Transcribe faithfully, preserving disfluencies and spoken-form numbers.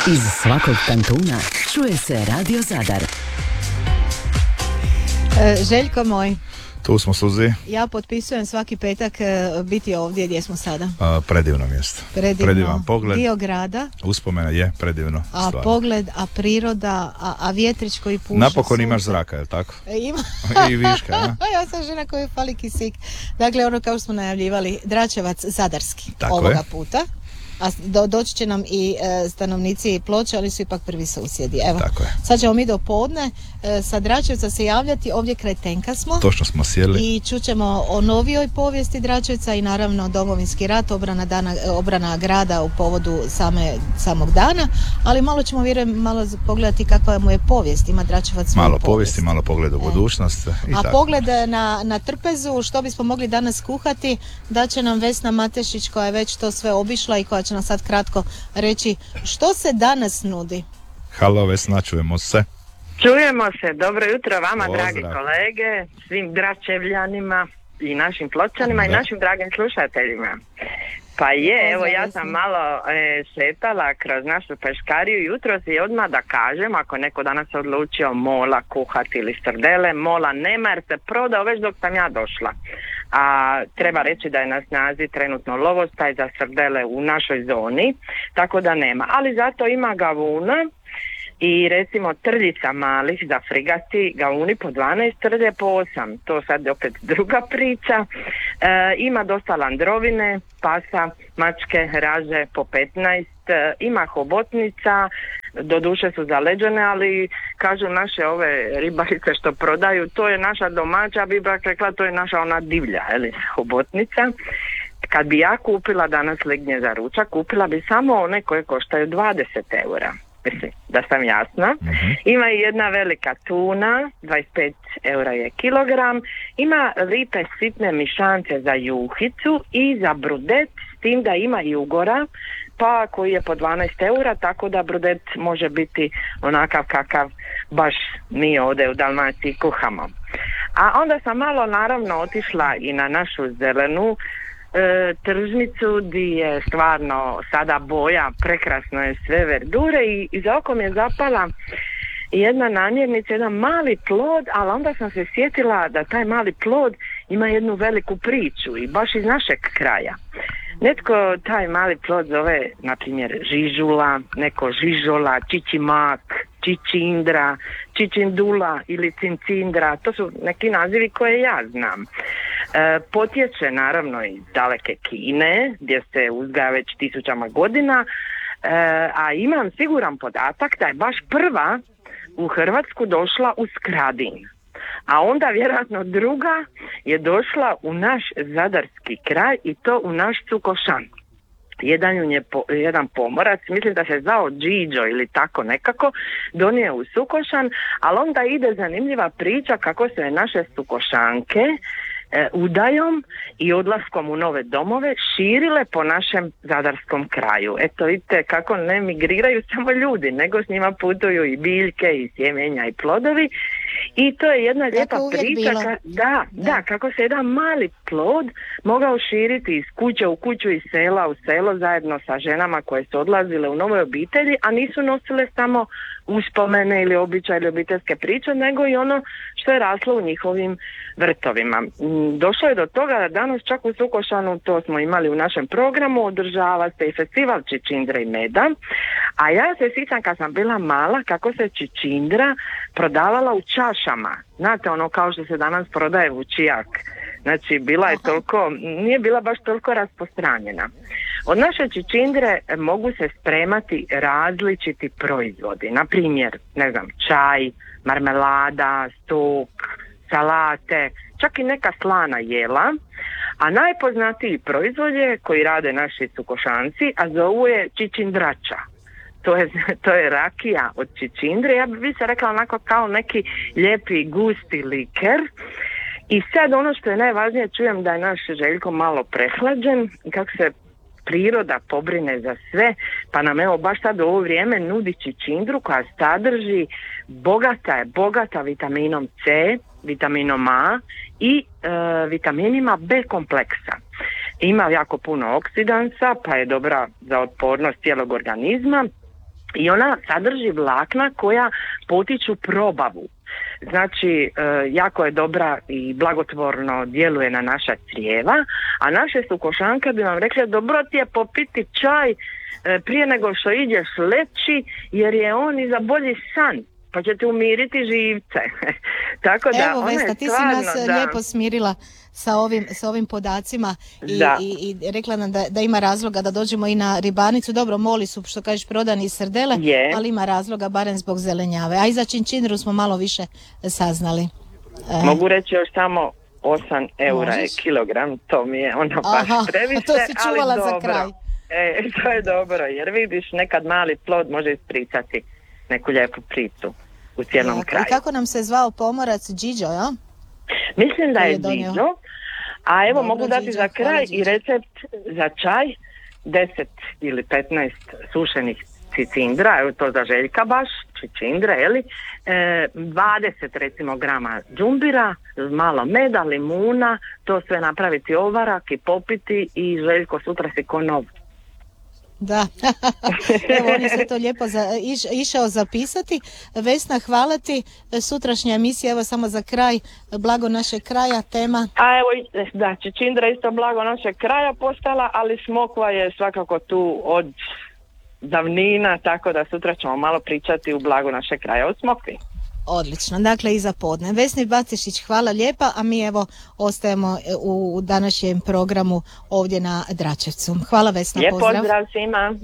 Iz svakog kantuna čuje se Radio Zadar. E, Željko moj, tu smo, Suzi. Ja potpisujem svaki petak e, biti ovdje gdje smo sada. A, predivno mjesto. Predivno. Predivan pogled. Dio grada. Uspomena je predivno. A stvarno. Pogled, a priroda, a, a vjetrić koji puše. Napokon sunce. imaš zraka, je li tako? E, ima. I viška, a? Ja sam žena koju fali kisik. Dakle, ono kao što smo najavljivali, Dračevac zadarski tako ovoga je. puta. A do, doći će nam i e, stanovnici Ploča, ali su ipak prvi susjedi. Evo, tako je. sad ćemo mi do podne e, sa Dračevca se javljati, ovdje kraj tenka smo. Točno smo sjeli. I čućemo o novijoj povijesti Dračevca i naravno Domovinski rat, obrana, dana, obrana grada u povodu same, samog dana, ali malo ćemo vjerujem malo pogledati kakva mu je povijest, ima Dračevac svoju Malo povijest. povijesti, malo pogled u budućnost. I A tako. pogled na, na trpezu, što bismo mogli danas kuhati, da će nam Vesna Matešić koja je već to sve obišla i koja će nam sad kratko reći što se danas nudi. Halo Vesna, čujemo se. Čujemo se, dobro jutro vama, Pozdrav. dragi kolege, svim Dračevljanima i našim Pločanima Da. i našim dragim slušateljima. Pa je, Pozdrav, evo ja Vesna. sam malo e, šetala kroz našu peškariju jutros i odmah da kažem, ako neko danas odlučio mola kuhati ili srdele, mola nema jer se prodao već dok sam ja došla. A treba reći da je na snazi trenutno lovostaj za srdele u našoj zoni, tako da nema. Ali zato ima gavuna i recimo trljica malih za frigati, gauni po dvanaest, trlje po osam. To sad je opet druga priča. E, ima dosta landrovine, pasa, mačke, raže po petnaest. E, ima hobotnica, doduše su zaleđene, ali kažu naše ove ribarice što prodaju, to je naša domaća, bi brak rekla, to je naša ona divlja, eli, hobotnica. Kad bi ja kupila danas lignje za ručak, kupila bi samo one koje koštaju dvadeset eura. Mislim, da sam jasna. Uh-huh. Ima i jedna velika tuna, dvadeset pet eura je kilogram. Ima lipe sitne mišance za juhicu i za brudet, s tim da ima jugora, pa koji je po dvanaest eura, tako da brudet može biti onakav kakav baš mi ovdje u Dalmaciji kuhamo. A onda sam malo naravno otišla i na našu zelenu E, tržnicu di je stvarno sada boja, prekrasno je sve verdure i, i za oko mi je zapala jedna namirnica, jedan mali plod, ali onda sam se sjetila da taj mali plod ima jednu veliku priču i baš iz našeg kraja. Netko taj mali plod zove, na primjer, žižula, neko žižola, čičimak, čičindra, čičindula ili cincindra, to su neki nazivi koje ja znam. E, potječe naravno iz daleke Kine, gdje se uzgaja već tisućama godina, e, a imam siguran podatak da je baš prva u Hrvatsku došla u Skradin. A onda vjerojatno druga je došla u naš zadarski kraj i to u naš Sukošan. Jedan je po, jedan pomorac, mislim da se zvao Điđo ili tako nekako, donio u Sukošan, ali onda ide zanimljiva priča kako se naše Sukošanke e, udajom i odlaskom u nove domove širile po našem zadarskom kraju. Eto vidite kako ne migriraju samo ljudi, nego s njima putuju i biljke i sjemenja i plodovi. I to je jedna lijepa priča, ka, da, da, da, kako se jedan mali plod mogao širiti iz kuće u kuću, iz sela u selo zajedno sa ženama koje su odlazile u novoj obitelji, a nisu nosile samo uspomene ili običaj ili obiteljske priče, nego i ono što je raslo u njihovim vrtovima. Došlo je do toga da danas čak u Sukošanu, to smo imali u našem programu, održava se i festival čičindre i meda, a ja se sjećam kad sam bila mala kako se čičindra prodavala u čašama. Znate, ono kao što se danas prodaje vučijak. Znači, bila je toliko, nije bila baš toliko rasprostranjena. Od naše čičindre mogu se spremati različiti proizvodi. Na primjer, ne znam, čaj, marmelada, sok, salate, čak i neka slana jela. A najpoznatiji proizvod je koji rade naši Sukošanci, a zovu je čičindrača. To je, to je rakija od čičindre, ja bi se rekla onako kao neki lijepi gusti liker. I sad ono što je najvažnije, čujem da je naš Željko malo prehlađen, kako se priroda pobrine za sve, pa nam evo baš sad u ovo vrijeme nudi čičindru koja sadrži, bogata je, bogata vitaminom C, vitaminom A i e, vitaminima B kompleksa. Ima jako puno oksidansa, pa je dobra za otpornost cijelog organizma. i ona sadrži vlakna koja potiču probavu. Znači, e, jako je dobra i blagotvorno djeluje na naša crijeva, a naše su košanke bi vam rekle dobro ti je popiti čaj e, prije nego što ideš leći, jer je on i za bolji san, pa će te umiriti živce. Tako da, evo Vesna, ti si nas da... lijepo smirila sa ovim, sa ovim podacima i, i, i rekla nam da, da ima razloga da dođemo i na ribanicu. Dobro, moli su, što kažeš, prodani iz srdele, je. Ali ima razloga barem zbog zelenjave. A i za činčinru smo malo više saznali. E. Mogu reći još samo osam eura je kilogram, to mi je ono baš Aha, previše, to si čuvala ali za dobro. kraj. E, to je dobro, jer vidiš, nekad mali plod može ispričati neku lijepu priču u cijelom Jako. kraju. I kako nam se zvao pomorac? Điđo, ja? Mislim da je Điđo, a evo dobro, mogu dati Điđo, za kraj hvala, i recept za čaj, deset ili petnaest sušenih cicindra, evo to za Željka baš, čicindra, jeli, e, dvadeset recimo grama džumbira, malo meda, limuna, to sve napraviti ovarak i popiti i Željko sutra si ko nov. Da, evo on je sve to lijepo za, iš, išao zapisati. Vesna, hvala ti. Sutrašnja emisija, evo samo za kraj, blago našeg kraja, tema. A evo, da, čicindra isto blago našeg kraja postala, ali smokva je svakako tu od davnina, tako da sutra ćemo malo pričati u blago našeg kraja o smokvi. Odlično, dakle i za podne. Vesni Bacešić, hvala lijepa, a mi evo ostajemo u današnjem programu ovdje na Dračevcu. Hvala Vesna, Lijep pozdrav. pozdrav svima.